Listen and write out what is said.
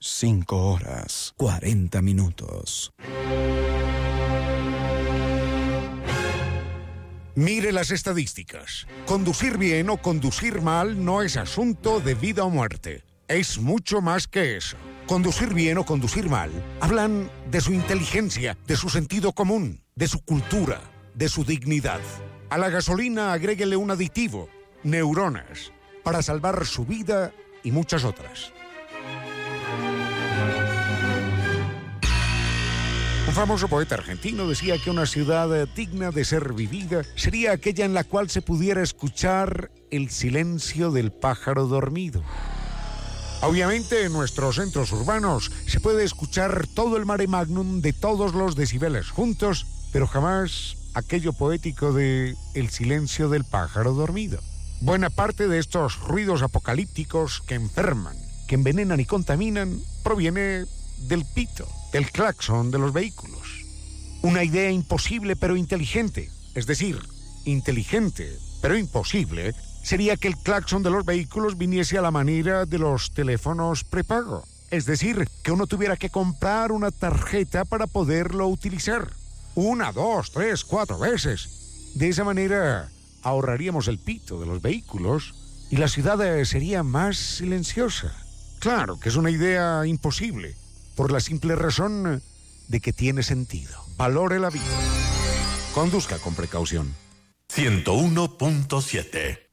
5 horas, 40 minutos. Mire las estadísticas. Conducir bien o conducir mal no es asunto de vida o muerte. Es mucho más que eso. Conducir bien o conducir mal hablan de su inteligencia, de su sentido común, de su cultura, de su dignidad. A la gasolina agréguele un aditivo, neuronas, para salvar su vida y muchas otras. Un famoso poeta argentino decía que una ciudad digna de ser vivida sería aquella en la cual se pudiera escuchar el silencio del pájaro dormido. Obviamente en nuestros centros urbanos se puede escuchar todo el mare magnum de todos los decibeles juntos, pero jamás aquello poético de el silencio del pájaro dormido. Buena parte de estos ruidos apocalípticos que enferman, que envenenan y contaminan, proviene del pito, del claxon de los vehículos. Una idea imposible pero inteligente, es decir, inteligente pero imposible, sería que el claxon de los vehículos viniese a la manera de los teléfonos prepago. Es decir, que uno tuviera que comprar una tarjeta para poderlo utilizar. 1, 2, 3, 4 veces. De esa manera ahorraríamos el pito de los vehículos y la ciudad sería más silenciosa. Claro que es una idea imposible, por la simple razón de que tiene sentido. Valore la vida. Conduzca con precaución. 101.7